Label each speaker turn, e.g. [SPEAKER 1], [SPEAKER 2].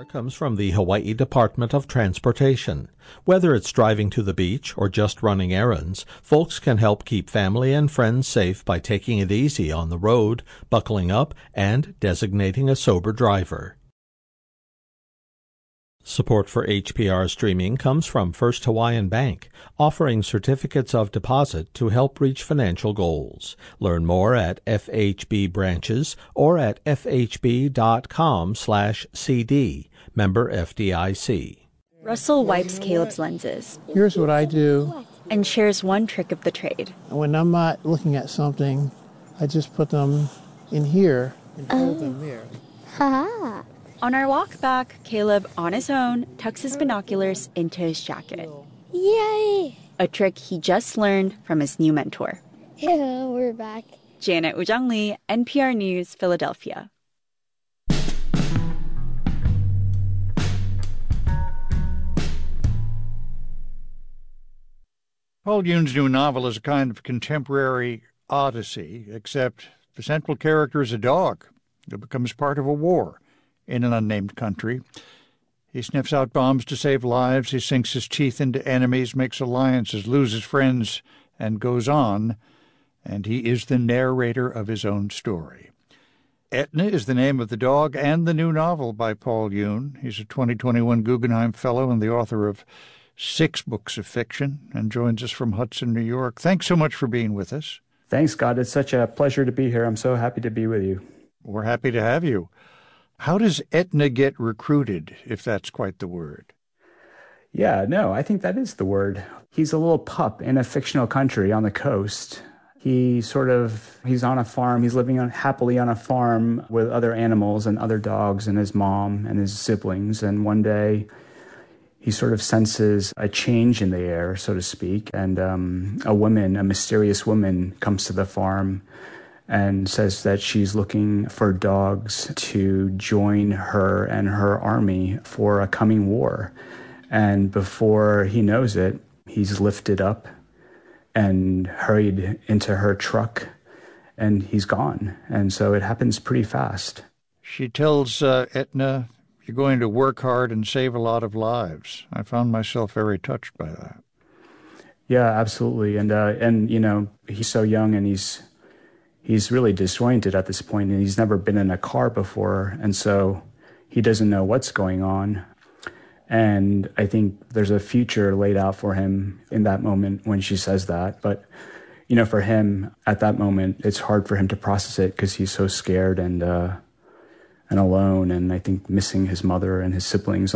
[SPEAKER 1] Comes from the Hawaii Department of Transportation. Whether it's driving to the beach or just running errands, folks can help keep family and friends safe by taking it easy on the road, buckling up, and designating a sober driver. Support for HPR streaming comes from First Hawaiian Bank, offering certificates of deposit to help reach financial goals. Learn more at FHB branches or at fhb.com/cd. Member FDIC.
[SPEAKER 2] Russell wipes Caleb's lenses.
[SPEAKER 3] Here's what I do.
[SPEAKER 2] And shares one trick of the trade.
[SPEAKER 3] When I'm not looking at something, I just put them in here and hold them there.
[SPEAKER 2] Ha! On our walk back, Caleb, on his own, tucks his binoculars into his jacket.
[SPEAKER 4] Yay!
[SPEAKER 2] A trick he just learned from his new mentor.
[SPEAKER 4] Yeah, we're back.
[SPEAKER 2] Janet Ujang Lee, NPR News, Philadelphia.
[SPEAKER 5] Paul Yoon's new novel is a kind of contemporary odyssey, except the central character is a dog who becomes part of a war in an unnamed country. He sniffs out bombs to save lives, he sinks his teeth into enemies, makes alliances, loses friends, and goes on, and he is the narrator of his own story. Etna is the name of the dog and the new novel by Paul Yoon. He's a 2021 Guggenheim Fellow and the author of 6 books of fiction, and joins us from Hudson, New York. Thanks so much for being with us.
[SPEAKER 6] Thanks, Scott. It's such a pleasure to be here. I'm so happy to be with you.
[SPEAKER 5] We're happy to have you. How does Etna get recruited, if that's quite the word?
[SPEAKER 6] Yeah, no, I think that is the word. He's a little pup in a fictional country on the coast. He's on a farm. He's living happily on a farm with other animals and other dogs and his mom and his siblings. And one day he sort of senses a change in the air, so to speak. And a mysterious woman comes to the farm and says that she's looking for dogs to join her and her army for a coming war. And before he knows it, he's lifted up and hurried into her truck, and he's gone. And so it happens pretty fast.
[SPEAKER 5] She tells Etna, "You're going to work hard and save a lot of lives." I found myself very touched by that.
[SPEAKER 6] Yeah, absolutely. And you know, he's so young, and he's really disoriented at this point, and he's never been in a car before, and so he doesn't know what's going on. And I think there's a future laid out for him in that moment when she says that. But, you know, for him at that moment, it's hard for him to process it because he's so scared and alone, and I think missing his mother and his siblings